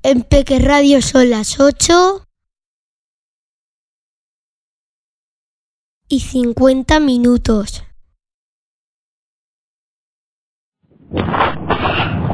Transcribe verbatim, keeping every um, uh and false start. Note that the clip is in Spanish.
En Peque Radio son las ocho y cincuenta minutos.